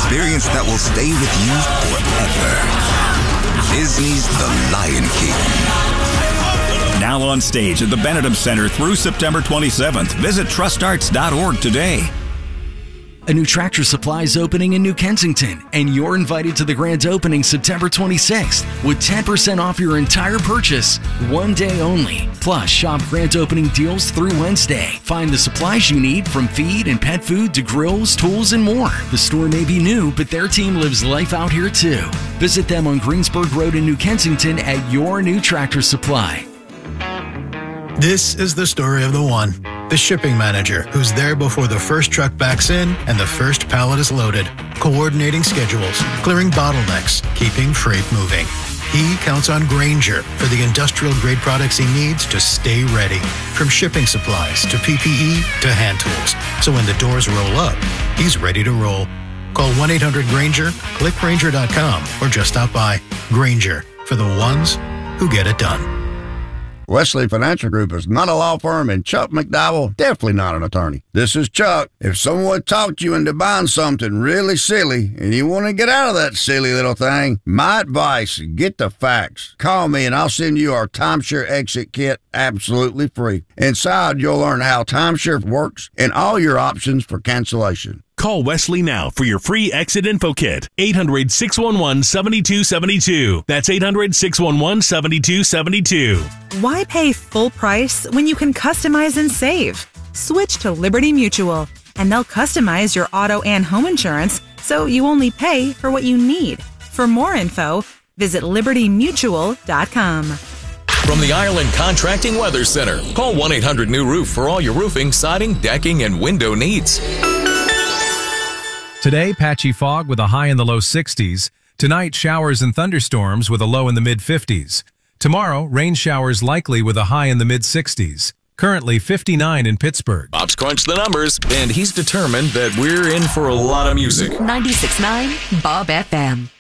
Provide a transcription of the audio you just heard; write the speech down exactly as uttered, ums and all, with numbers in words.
experience that will stay with you forever. Disney's The Lion King. Now on stage at the Benedum Center through September twenty-seventh. Visit trust arts dot org today. A new Tractor Supply is opening in New Kensington, and you're invited to the grand opening September twenty-sixth with ten percent off your entire purchase, one day only. Plus, shop grand opening deals through Wednesday. Find the supplies you need from feed and pet food to grills, tools, and more. The store may be new, but their team lives life out here too. Visit them on Greensburg Road in New Kensington at your new Tractor Supply. This is the story of the one, the shipping manager, who's there before the first truck backs in and the first pallet is loaded, coordinating schedules, clearing bottlenecks, keeping freight moving. He counts on Grainger for the industrial-grade products he needs to stay ready, from shipping supplies to P P E to hand tools. So when the doors roll up, he's ready to roll. Call one eight hundred Grainger, click Grainger dot com, or just stop by. Grainger, for the ones who get it done. Wesley Financial Group is not a law firm, and Chuck McDowell definitely not an attorney. This is Chuck. If someone talked you into buying something really silly and you want to get out of that silly little thing, my advice, get the facts. Call me and I'll send you our Timeshare Exit Kit absolutely free. Inside, you'll learn how timeshare works and all your options for cancellation. Call Wesley now for your free exit info kit. eight hundred, six one one, seven two seven two. That's eight hundred, six one one, seven two seven two. Why pay full price when you can customize and save? Switch to Liberty Mutual, and they'll customize your auto and home insurance so you only pay for what you need. For more info, visit liberty mutual dot com. From the Ireland Contracting Weather Center, call one eight hundred new roof for all your roofing, siding, decking, and window needs. Today, patchy fog with a high in the low sixties. Tonight, showers and thunderstorms with a low in the mid fifties. Tomorrow, rain showers likely with a high in the mid sixties. Currently fifty-nine in Pittsburgh. Bob's crunched the numbers, and he's determined that we're in for a lot of music. ninety-six point nine Bob F M.